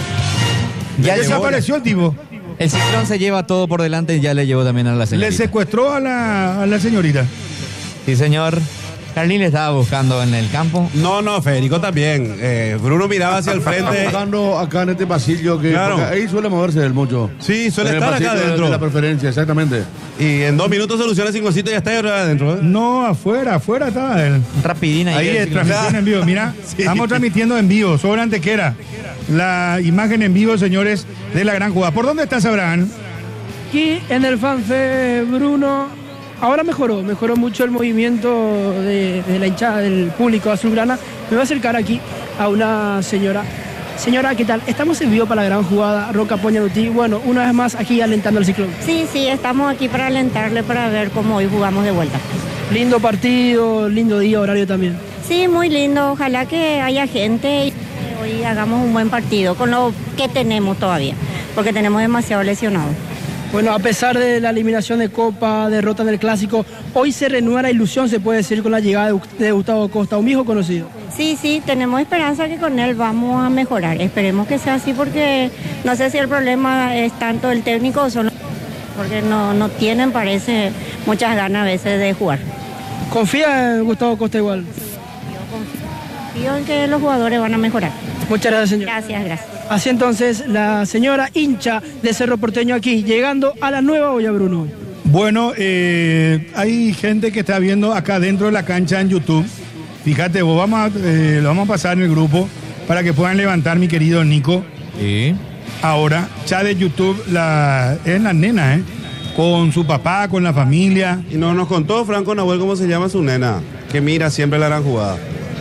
Ya desapareció el tipo. El ciclón se lleva todo por delante y ya le llevó también a la señorita. Le secuestró a la señorita. Sí, señor. Carlín le estaba buscando en el campo. No, Federico también. Bruno miraba hacia el frente. Buscando acá en este pasillo que Claro. ahí suele moverse el mucho. Sí, suele En el estar acá pasillo adentro. de la preferencia, exactamente. Y en 2 minutos soluciona el cicloncito y ya está ahí adentro. ¿eh? No, afuera estaba él. Rapidín Ahí el es ciclón. transmisión en vivo. Mira, estamos transmitiendo en vivo sobre Antequera. La imagen en vivo, señores, de la gran jugada. ¿Por dónde estás, Abraham? Aquí en el FanFe, Bruno, ahora mejoró mucho el movimiento de la hinchada del público azulgrana. Me voy a acercar aquí a una señora. Señora, ¿qué tal? Estamos en vivo para la gran jugada Roca Poñanutí. Bueno, una vez más aquí alentando al ciclón. Sí, estamos aquí para alentarle para ver cómo hoy jugamos de vuelta. Lindo partido, lindo día, horario también. Sí, muy lindo. Ojalá que haya gente y que hoy hagamos un buen partido con lo que tenemos todavía, porque tenemos demasiado lesionados. Bueno, a pesar de la eliminación de Copa, derrota en el Clásico, hoy se renueva la ilusión, se puede decir, con la llegada de Gustavo Costa, un viejo conocido. Sí, tenemos esperanza que con él vamos a mejorar. Esperemos que sea así porque no sé si el problema es tanto el técnico o solo porque no tienen, parece, muchas ganas a veces de jugar. ¿Confía en Gustavo Costa igual? Confío en que los jugadores van a mejorar. Muchas gracias, señor. Gracias. Así entonces, la señora hincha de Cerro Porteño aquí, llegando a la nueva olla, Bruno. Bueno, hay gente que está viendo acá dentro de la cancha en YouTube. Fíjate, vos lo vamos a pasar en el grupo para que puedan levantar, mi querido Nico. Sí. Ahora, chat de YouTube, es la nena, con su papá, con la familia. Y nos contó Franco Nahuel cómo se llama su nena, que mira siempre la gran jugada.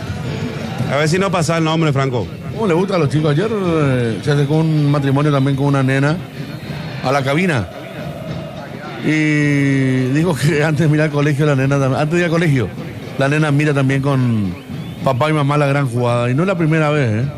A ver si nos pasa el nombre, Franco. ¿Cómo le gusta a los chicos? Ayer se acercó un matrimonio también con una nena a la cabina. Y dijo que antes de mirar al colegio, la nena también, antes de ir al colegio, la nena mira también con papá y mamá la gran jugada. Y no es la primera vez,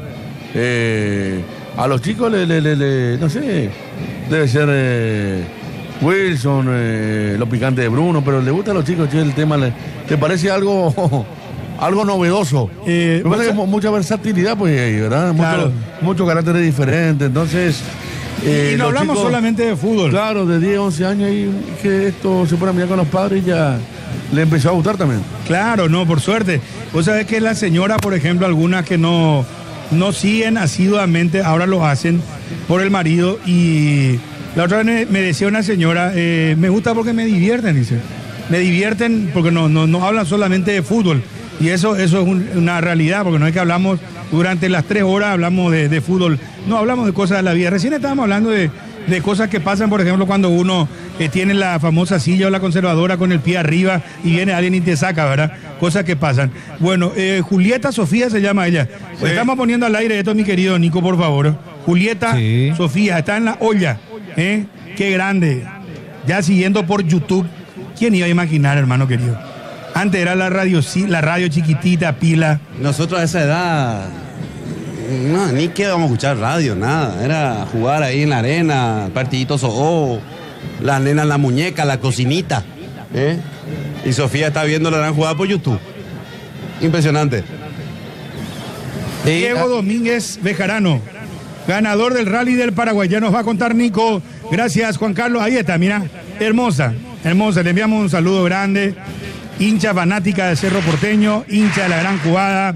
a los chicos no sé, debe ser Wilson, los picantes de Bruno, pero le gusta a los chicos, che, el tema, ¿te parece algo novedoso? Me parece que mucha versatilidad, pues, ahí, ¿verdad? Claro. Muchos caracteres diferentes, entonces... y no los hablamos chicos, solamente de fútbol. Claro, de 10, 11 años y que esto se pone a mirar con los padres y ya le empezó a gustar también. Claro, no, por suerte. Vos sabés que la señora, por ejemplo, algunas que no siguen asiduamente, ahora lo hacen por el marido. Y la otra vez me decía una señora, me gusta porque me divierten, dice. Me divierten porque no hablan solamente de fútbol. Y eso es una realidad, porque no es que hablamos durante las 3 horas, hablamos de fútbol, no hablamos de cosas de la vida. Recién estábamos hablando de cosas que pasan, por ejemplo, cuando uno tiene la famosa silla o la conservadora con el pie arriba y viene alguien y te saca, ¿verdad? Cosas que pasan. Bueno, Julieta Sofía se llama ella. Sí. Estamos poniendo al aire esto, mi querido Nico, por favor. Julieta Sofía, está en la olla. Qué grande. Ya siguiendo por YouTube. ¿Quién iba a imaginar, hermano querido? Antes era la radio chiquitita, pila. Nosotros a esa edad, no, ni que vamos a escuchar radio, nada. Era jugar ahí en la arena, partiditos las nenas, la muñeca, la cocinita. Y Sofía está viendo la gran jugada por YouTube. Impresionante. Diego Domínguez Bejarano, ganador del Rally del Paraguay. Ya nos va a contar Nico. Gracias, Juan Carlos. Ahí está, mira. Hermosa. Le enviamos un saludo grande. Hincha fanática de Cerro Porteño, hincha de la gran jugada.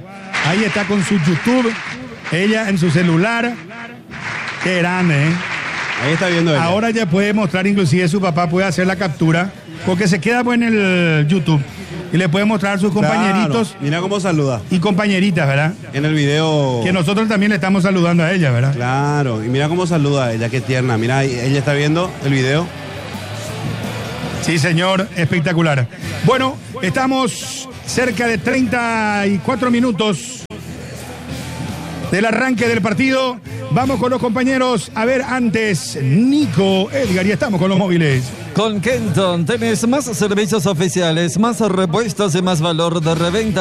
Ahí está con su YouTube. Ella en su celular. Qué grande, ¿eh? Ahí está viendo ella. Ahora ya puede mostrar, inclusive su papá puede hacer la captura, porque se queda pues en el YouTube. Y le puede mostrar a sus compañeritos. Claro. Mira cómo saluda. Y compañeritas, ¿verdad? En el video. Que nosotros también le estamos saludando a ella, ¿verdad? Claro. Y mira cómo saluda a ella, qué tierna. Mira, ella está viendo el video. Sí, señor, espectacular. Bueno, estamos cerca de 34 minutos del arranque del partido. Vamos con los compañeros. A ver, antes, Nico, Edgar, ya estamos con los móviles. Con Kenton tenés más servicios oficiales, más repuestos y más valor de reventa.